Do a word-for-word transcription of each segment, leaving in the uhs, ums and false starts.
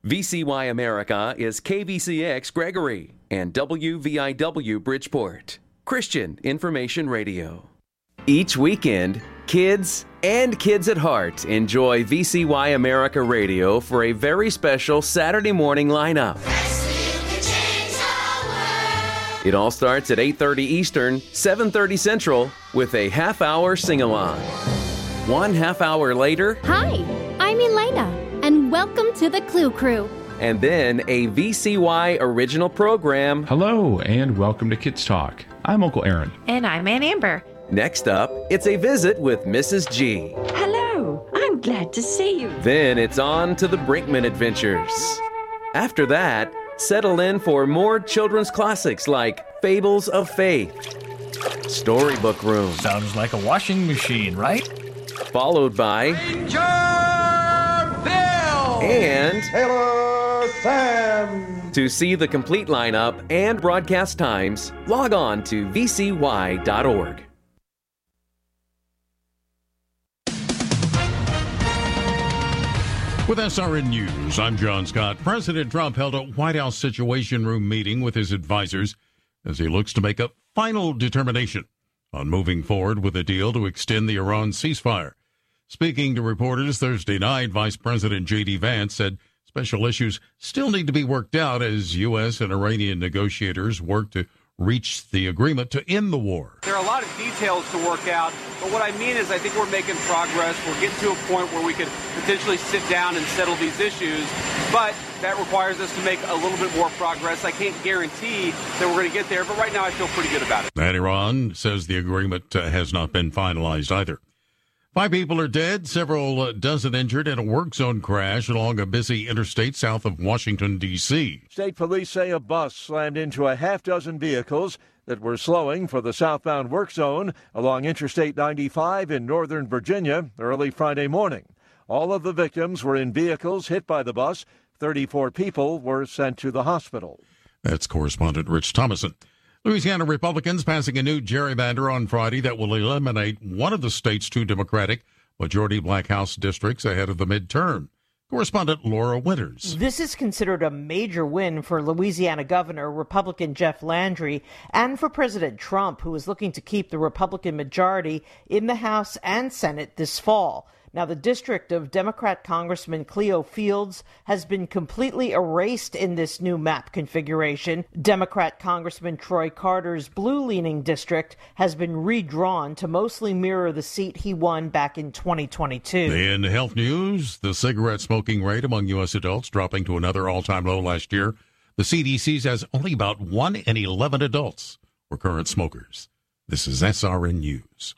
V C Y America is K V C X Gregory and W V I W Bridgeport, Christian Information Radio. Each weekend, kids and kids at heart enjoy V C Y America Radio for a very special Saturday morning lineup. It all starts at eight thirty Eastern, seven thirty Central, with a half-hour sing-along. One half hour later... Hi, I'm Elena, and welcome to the Clue Crew. And then a V C Y original program. Hello, and welcome to Kids Talk. I'm Uncle Aaron. And I'm Aunt Amber. Next up, it's a visit with Missus G. Hello, I'm glad to see you. Then it's on to the Brinkman Adventures. After that, settle in for more children's classics like Fables of Faith, Storybook Room. Sounds like a washing machine, right? Followed by Ranger Bill and Taylor Sam. To see the complete lineup and broadcast times, log on to v c y dot org. With S R N News, I'm John Scott. President Trump held a White House Situation Room meeting with his advisors as he looks to make a final determination on moving forward with a deal to extend the Iran ceasefire. Speaking to reporters Thursday night, Vice President J D. Vance said special issues still need to be worked out as U S and Iranian negotiators work to reach the agreement to end the war. There are a lot of details to work out, but what I mean is I think we're making progress. We're getting to a point where we could potentially sit down and settle these issues, but that requires us to make a little bit more progress. I can't guarantee that we're going to get there, but right now I feel pretty good about it. And Iran says the agreement uh, has not been finalized either. Five people are dead, several uh, dozen injured in a work zone crash along a busy interstate south of Washington, D C State police say a bus slammed into a half dozen vehicles that were slowing for the southbound work zone along Interstate ninety-five in northern Virginia early Friday morning. All of the victims were in vehicles hit by the bus. thirty-four people were sent to the hospital. That's correspondent Rich Thomason. Louisiana Republicans passing a new gerrymander on Friday that will eliminate one of the state's two Democratic majority black House districts ahead of the midterm. Correspondent Laura Winters. This is considered a major win for Louisiana Governor Republican Jeff Landry and for President Trump, who is looking to keep the Republican majority in the House and Senate this fall. Now, the district of Democrat Congressman Cleo Fields has been completely erased in this new map configuration. Democrat Congressman Troy Carter's blue-leaning district has been redrawn to mostly mirror the seat he won back in twenty twenty-two. In health news, the cigarette smoking rate among U S adults dropping to another all-time low last year. The C D C says only about one in eleven adults were current smokers. This is S R N News.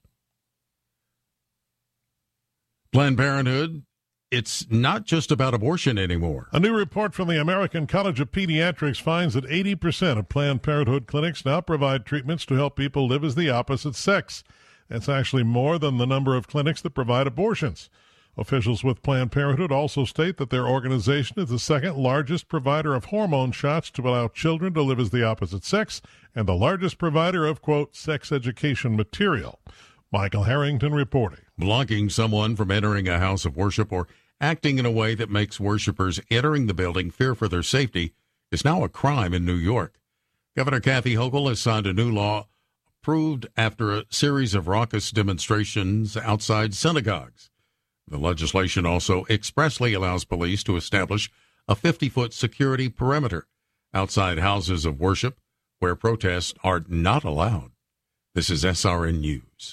Planned Parenthood, it's not just about abortion anymore. A new report from the American College of Pediatrics finds that eighty percent of Planned Parenthood clinics now provide treatments to help people live as the opposite sex. That's actually more than the number of clinics that provide abortions. Officials with Planned Parenthood also state that their organization is the second largest provider of hormone shots to allow children to live as the opposite sex and the largest provider of, quote, sex education material. Michael Harrington reporting. Blocking someone from entering a house of worship or acting in a way that makes worshipers entering the building fear for their safety is now a crime in New York. Governor Kathy Hochul has signed a new law approved after a series of raucous demonstrations outside synagogues. The legislation also expressly allows police to establish a fifty-foot security perimeter outside houses of worship where protests are not allowed. This is S R N News.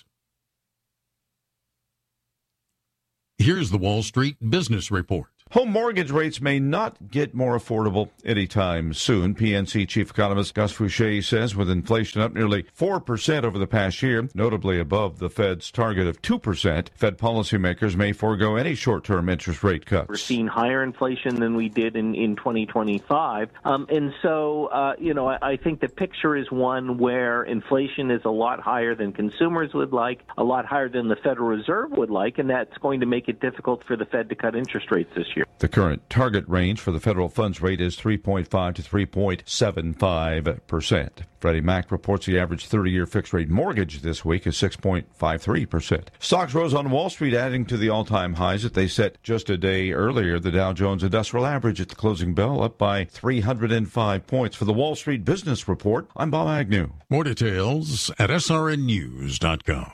Here's the Wall Street Business Report. Home mortgage rates may not get more affordable anytime soon. P N C chief economist Gus Fouché says with inflation up nearly four percent over the past year, notably above the Fed's target of two percent, Fed policymakers may forego any short-term interest rate cuts. We're seeing higher inflation than we did in, in twenty twenty-five. Um, and so, uh, you know, I, I think the picture is one where inflation is a lot higher than consumers would like, a lot higher than the Federal Reserve would like, and that's going to make it difficult for the Fed to cut interest rates this year. year. The current target range for the federal funds rate is three point five to three point seven five percent. Freddie Mac reports the average thirty-year fixed-rate mortgage this week is six point five three percent. Stocks rose on Wall Street, adding to the all-time highs that they set just a day earlier. The Dow Jones Industrial Average at the closing bell up by three hundred five points. For the Wall Street Business Report, I'm Bob Agnew. More details at S R N news dot com.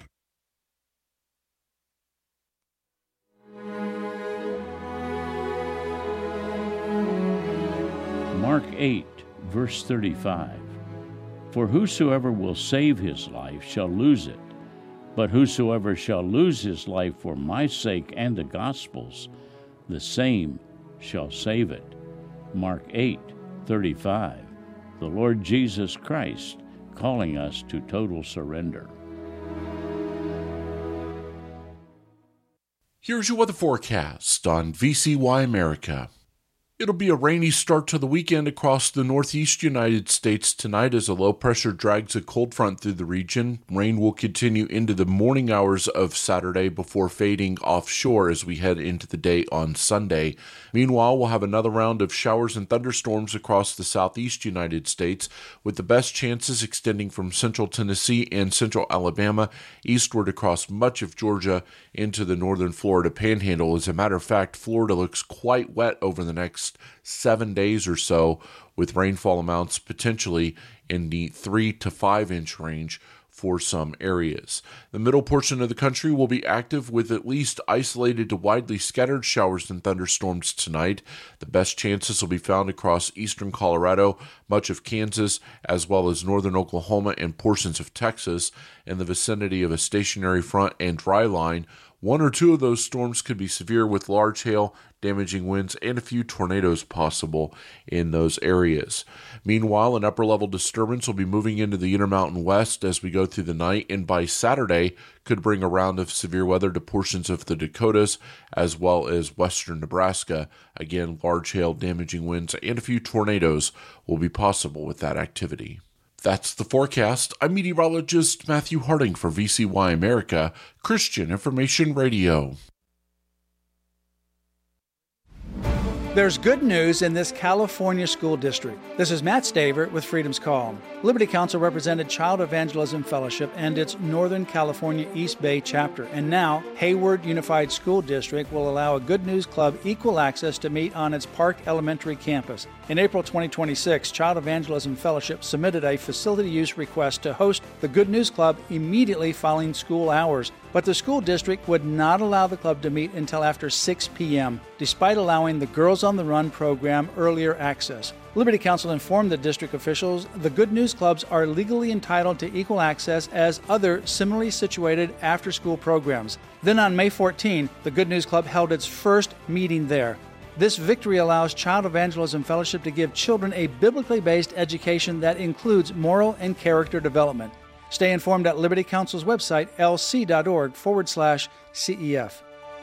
Mark eight, verse thirty-five. For whosoever will save his life shall lose it, but whosoever shall lose his life for my sake and the gospel's, the same shall save it. Mark eight, thirty-five. The Lord Jesus Christ calling us to total surrender. Here's your weather forecast on V C Y America. It'll be a rainy start to the weekend across the northeast United States tonight as a low pressure drags a cold front through the region. Rain will continue into the morning hours of Saturday before fading offshore as we head into the day on Sunday. Meanwhile, we'll have another round of showers and thunderstorms across the southeast United States, with the best chances extending from central Tennessee and central Alabama eastward across much of Georgia into the northern Florida panhandle. As a matter of fact, Florida looks quite wet over the next seven days or so, with rainfall amounts potentially in the three to five inch range for some areas. The middle portion of the country will be active with at least isolated to widely scattered showers and thunderstorms tonight. The best chances will be found across eastern Colorado, much of Kansas, as well as northern Oklahoma and portions of Texas in the vicinity of a stationary front and dry line. One or two of those storms could be severe with large hail, damaging winds, and a few tornadoes possible in those areas. Meanwhile, an upper-level disturbance will be moving into the Intermountain West as we go through the night, and by Saturday could bring a round of severe weather to portions of the Dakotas as well as western Nebraska. Again, large hail, damaging winds, and a few tornadoes will be possible with that activity. That's the forecast. I'm meteorologist Matthew Harding for V C Y America, Christian Information Radio. There's good news in this California school district. This is Matt Staver with Freedom's Call. Liberty Counsel represented Child Evangelism Fellowship and its Northern California East Bay chapter. And now, Hayward Unified School District will allow a Good News Club equal access to meet on its Park Elementary campus. In April twenty twenty-six, Child Evangelism Fellowship submitted a facility use request to host the Good News Club immediately following school hours. But the school district would not allow the club to meet until after six p.m., despite allowing the Girls on the Run program earlier access. Liberty Counsel informed the district officials the Good News Clubs are legally entitled to equal access as other similarly situated after-school programs. Then on May fourteenth, the Good News Club held its first meeting there. This victory allows Child Evangelism Fellowship to give children a biblically based education that includes moral and character development. Stay informed at Liberty Counsel's website, lc.org forward slash CEF.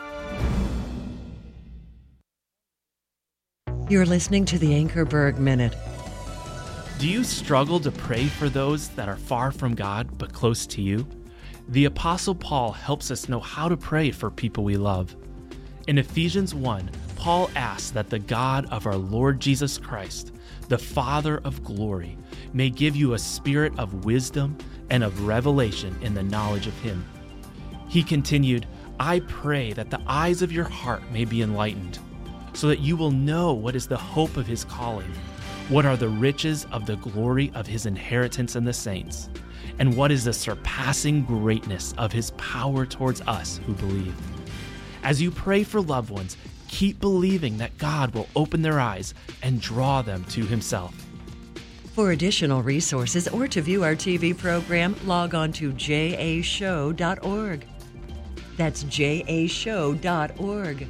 You're listening to the Anchorberg Minute. Do you struggle to pray for those that are far from God but close to you? The Apostle Paul helps us know how to pray for people we love. In Ephesians one, Paul asks that the God of our Lord Jesus Christ, the Father of glory, may give you a spirit of wisdom and of revelation in the knowledge of Him. He continued, I pray that the eyes of your heart may be enlightened, so that you will know what is the hope of His calling, what are the riches of the glory of His inheritance in the saints, and what is the surpassing greatness of His power towards us who believe. As you pray for loved ones, keep believing that God will open their eyes and draw them to Himself. For additional resources or to view our T V program, log on to j a show dot org. That's j a show dot org.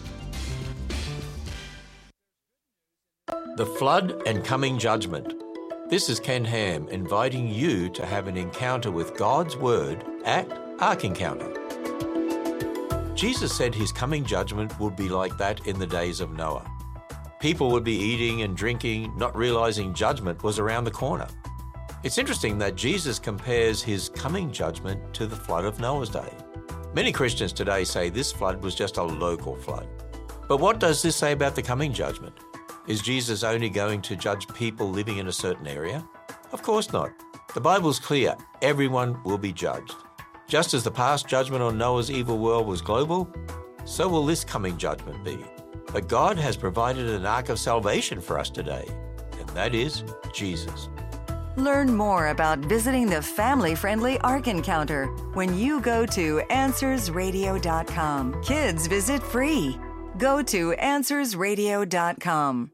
The Flood and Coming Judgment. This is Ken Ham inviting you to have an encounter with God's Word at Ark Encounter. Jesus said His coming judgment would be like that in the days of Noah. People would be eating and drinking, not realizing judgment was around the corner. It's interesting that Jesus compares His coming judgment to the flood of Noah's day. Many Christians today say this flood was just a local flood. But what does this say about the coming judgment? Is Jesus only going to judge people living in a certain area? Of course not. The Bible's clear. Everyone will be judged. Just as the past judgment on Noah's evil world was global, so will this coming judgment be. But God has provided an ark of salvation for us today, and that is Jesus. Learn more about visiting the family-friendly Ark Encounter when you go to answers radio dot com. Kids visit free. Go to answers radio dot com.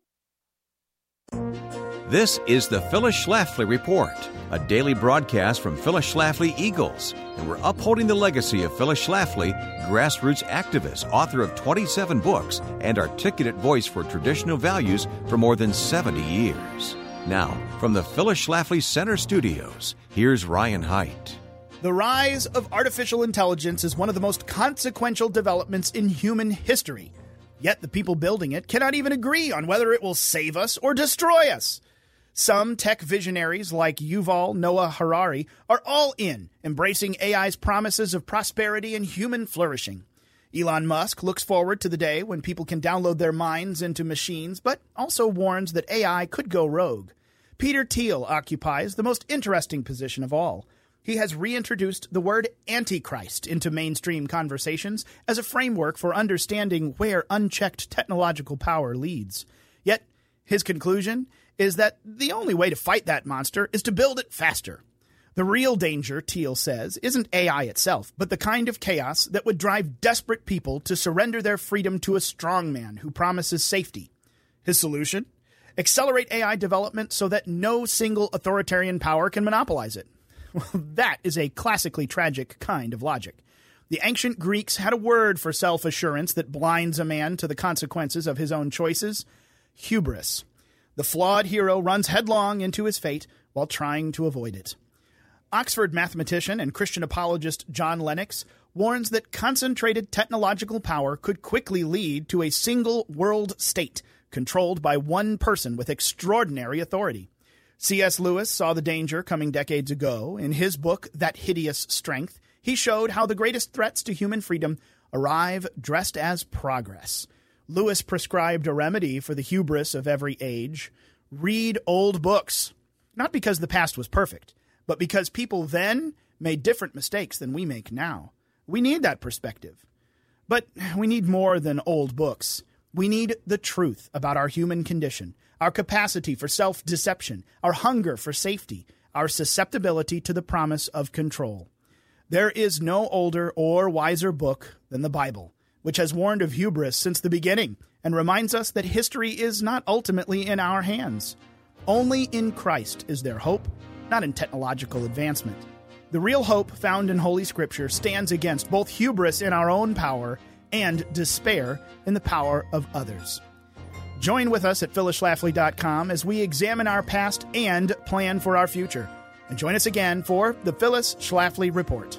This is the Phyllis Schlafly Report, a daily broadcast from Phyllis Schlafly Eagles, and we're upholding the legacy of Phyllis Schlafly, grassroots activist, author of twenty-seven books, and articulate voice for traditional values for more than seventy years. Now, from the Phyllis Schlafly Center Studios, here's Ryan Haidt. The rise of artificial intelligence is one of the most consequential developments in human history. Yet the people building it cannot even agree on whether it will save us or destroy us. Some tech visionaries like Yuval Noah Harari are all in, embracing A I's promises of prosperity and human flourishing. Elon Musk looks forward to the day when people can download their minds into machines, but also warns that A I could go rogue. Peter Thiel occupies the most interesting position of all. He has reintroduced the word Antichrist into mainstream conversations as a framework for understanding where unchecked technological power leads. Yet, his conclusion is that the only way to fight that monster is to build it faster. The real danger, Thiel says, isn't A I itself, but the kind of chaos that would drive desperate people to surrender their freedom to a strongman who promises safety. His solution? Accelerate A I development so that no single authoritarian power can monopolize it. Well, that is a classically tragic kind of logic. The ancient Greeks had a word for self-assurance that blinds a man to the consequences of his own choices: hubris. The flawed hero runs headlong into his fate while trying to avoid it. Oxford mathematician and Christian apologist John Lennox warns that concentrated technological power could quickly lead to a single world state controlled by one person with extraordinary authority. C S Lewis saw the danger coming decades ago. In his book, That Hideous Strength, he showed how the greatest threats to human freedom arrive dressed as progress. Lewis prescribed a remedy for the hubris of every age: read old books. Not because the past was perfect, but because people then made different mistakes than we make now. We need that perspective. But we need more than old books. We need the truth about our human condition, our capacity for self-deception, our hunger for safety, our susceptibility to the promise of control. There is no older or wiser book than the Bible, which has warned of hubris since the beginning and reminds us that history is not ultimately in our hands. Only in Christ is there hope, not in technological advancement. The real hope found in Holy Scripture stands against both hubris in our own power and despair in the power of others. Join with us at phyllis schlafly dot com as we examine our past and plan for our future. And join us again for the Phyllis Schlafly Report.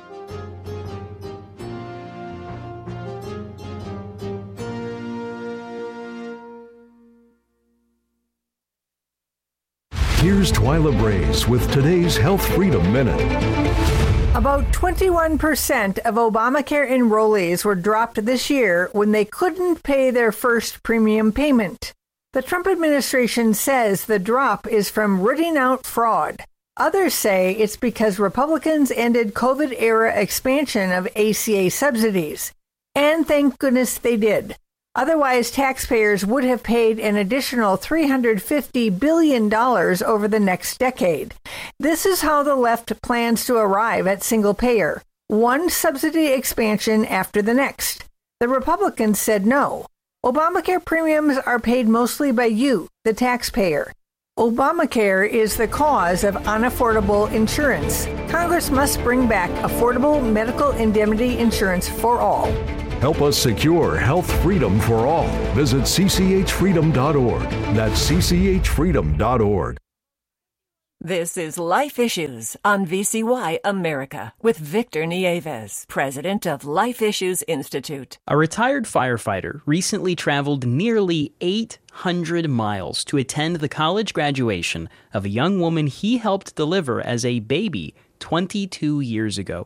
Here's Twyla Brace with today's Health Freedom Minute. About twenty-one percent of Obamacare enrollees were dropped this year when they couldn't pay their first premium payment. The Trump administration says the drop is from rooting out fraud. Others say it's because Republicans ended COVID-era expansion of A C A subsidies. And thank goodness they did. Otherwise, taxpayers would have paid an additional three hundred fifty billion dollars over the next decade. This is how the left plans to arrive at single payer: one subsidy expansion after the next. The Republicans said no. Obamacare premiums are paid mostly by you, the taxpayer. Obamacare is the cause of unaffordable insurance. Congress must bring back affordable medical indemnity insurance for all. Help us secure health freedom for all. Visit c c h freedom dot org. That's c c h freedom dot org. This is Life Issues on V C Y America with Victor Nieves, president of Life Issues Institute. A retired firefighter recently traveled nearly eight hundred miles to attend the college graduation of a young woman he helped deliver as a baby twenty-two years ago.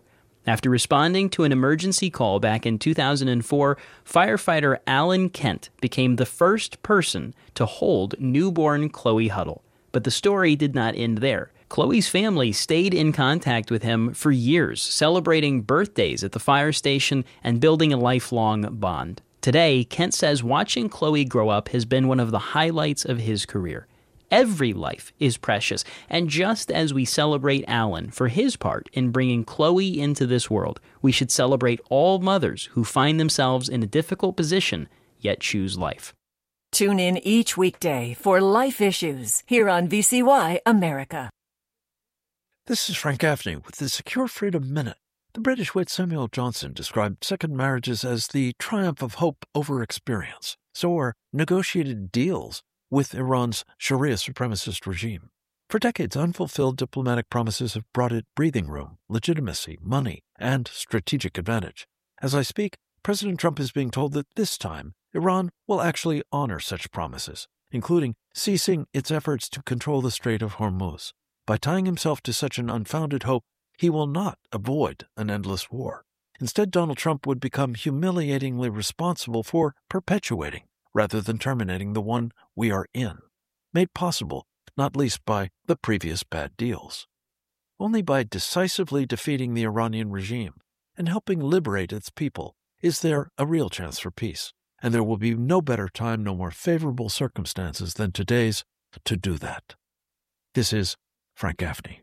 After responding to an emergency call back in two thousand four, firefighter Alan Kent became the first person to hold newborn Chloe Huddle. But the story did not end there. Chloe's family stayed in contact with him for years, celebrating birthdays at the fire station and building a lifelong bond. Today, Kent says watching Chloe grow up has been one of the highlights of his career. Every life is precious, and just as we celebrate Alan for his part in bringing Chloe into this world, we should celebrate all mothers who find themselves in a difficult position, yet choose life. Tune in each weekday for Life Issues here on V C Y America. This is Frank Gaffney with the Secure Freedom Minute. The British wit Samuel Johnson described second marriages as the triumph of hope over experience. So are negotiated deals with Iran's Sharia supremacist regime. For decades, unfulfilled diplomatic promises have brought it breathing room, legitimacy, money, and strategic advantage. As I speak, President Trump is being told that this time, Iran will actually honor such promises, including ceasing its efforts to control the Strait of Hormuz. By tying himself to such an unfounded hope, he will not avoid an endless war. Instead, Donald Trump would become humiliatingly responsible for perpetuating, rather than terminating, the one we are in, made possible not least by the previous bad deals. Only by decisively defeating the Iranian regime and helping liberate its people is there a real chance for peace, and there will be no better time, no more favorable circumstances than today's to do that. This is Frank Gaffney.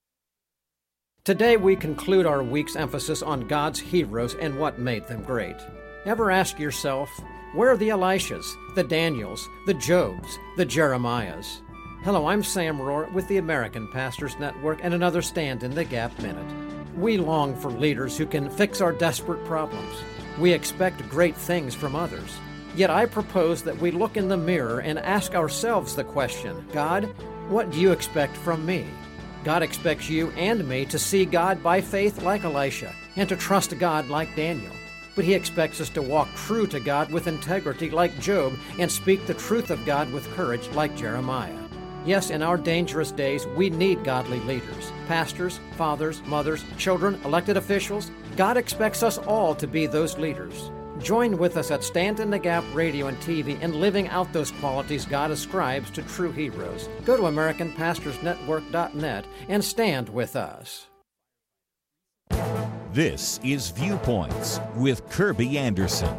Today we conclude our week's emphasis on God's heroes and what made them great. Ever ask yourself, where are the Elishas, the Daniels, the Jobs, the Jeremiahs? Hello, I'm Sam Rohr with the American Pastors Network and another Stand in the Gap Minute. We long for leaders who can fix our desperate problems. We expect great things from others. Yet I propose that we look in the mirror and ask ourselves the question, God, what do you expect from me? God expects you and me to see God by faith like Elisha and to trust God like Daniel. But he expects us to walk true to God with integrity like Job and speak the truth of God with courage like Jeremiah. Yes, in our dangerous days, we need godly leaders, pastors, fathers, mothers, children, elected officials. God expects us all to be those leaders. Join with us at Stand in the Gap Radio and T V in living out those qualities God ascribes to true heroes. Go to American Pastors Network dot net and stand with us. This is Viewpoints with Kirby Anderson.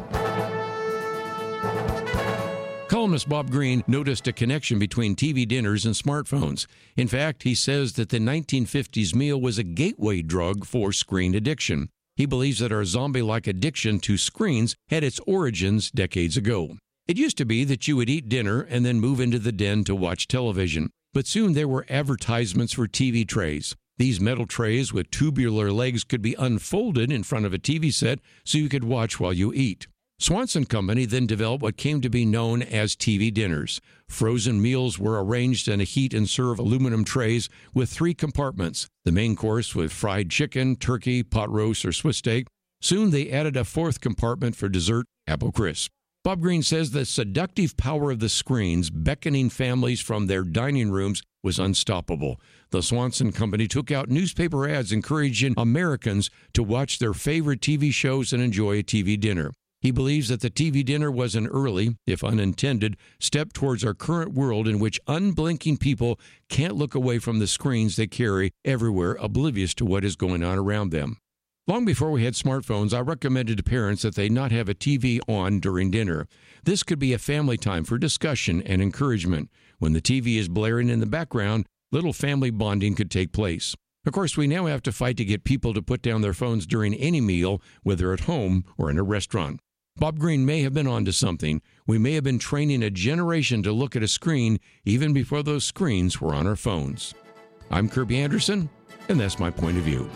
Columnist Bob Greene noticed a connection between T V dinners and smartphones. In fact, he says that the nineteen fifties meal was a gateway drug for screen addiction. He believes that our zombie-like addiction to screens had its origins decades ago. It used to be that you would eat dinner and then move into the den to watch television. But soon there were advertisements for T V trays. These metal trays with tubular legs could be unfolded in front of a T V set so you could watch while you eat. Swanson Company then developed what came to be known as T V dinners. Frozen meals were arranged in a heat and serve aluminum trays with three compartments. The main course with fried chicken, turkey, pot roast, or Swiss steak. Soon they added a fourth compartment for dessert, apple crisp. Bob Greene says the seductive power of the screens beckoning families from their dining rooms was unstoppable. The Swanson Company took out newspaper ads encouraging Americans to watch their favorite T V shows and enjoy a T V dinner. He believes that the T V dinner was an early, if unintended, step towards our current world in which unblinking people can't look away from the screens they carry everywhere, oblivious to what is going on around them. Long before we had smartphones, I recommended to parents that they not have a T V on during dinner. This could be a family time for discussion and encouragement. When the T V is blaring in the background, little family bonding could take place. Of course, we now have to fight to get people to put down their phones during any meal, whether at home or in a restaurant. Bob Greene may have been onto something. We may have been training a generation to look at a screen even before those screens were on our phones. I'm Kirby Anderson, and that's my point of view.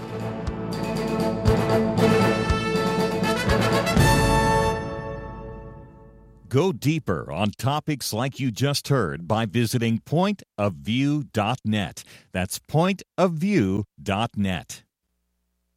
Go deeper on topics like you just heard by visiting point of view dot net. That's point of view dot net.